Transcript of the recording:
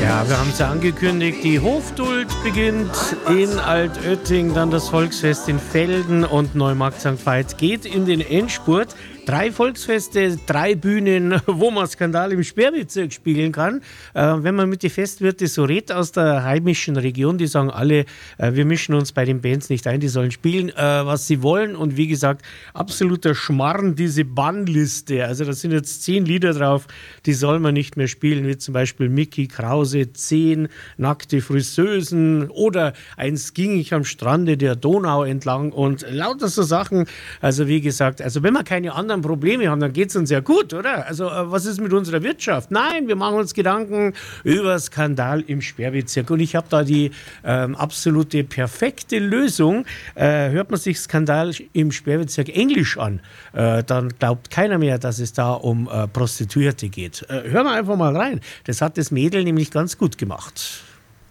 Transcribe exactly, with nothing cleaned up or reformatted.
Ja, wir haben es ja angekündigt, die Hofduld beginnt in Altötting, dann das Volksfest in Velden und Neumarkt Sankt Veit geht in den Endspurt. Drei Volksfeste, drei Bühnen, wo man Skandal im Sperrbezirk spielen kann. Äh, wenn man mit den Festwirten so redet aus der heimischen Region, die sagen alle, äh, wir mischen uns bei den Bands nicht ein, die sollen spielen, äh, was sie wollen. Und wie gesagt, absoluter Schmarrn, diese Bannliste. Also da sind jetzt zehn Lieder drauf, die soll man nicht mehr spielen, wie zum Beispiel Mickey Krause, zehn nackte Friseusen oder eins ging ich am Strande der Donau entlang und lauter so Sachen. Also wie gesagt, also wenn man keine anderen Probleme haben, dann geht es uns ja gut, oder? Also äh, was ist mit unserer Wirtschaft? Nein, wir machen uns Gedanken über Skandal im Sperrbezirk und ich habe da die ähm, absolute perfekte Lösung. Äh, hört man sich Skandal im Sperrbezirk Englisch an, äh, dann glaubt keiner mehr, dass es da um äh, Prostituierte geht. Äh, hören wir einfach mal rein. Das hat das Mädel nämlich ganz gut gemacht.